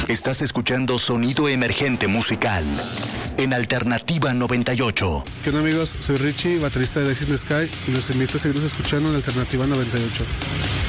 Estás escuchando Sonido Emergente Musical en Alternativa 98. ¿Qué onda, amigos? Soy Richie, baterista de Dancing in the Sky, y los invito a seguirnos escuchando en Alternativa 98.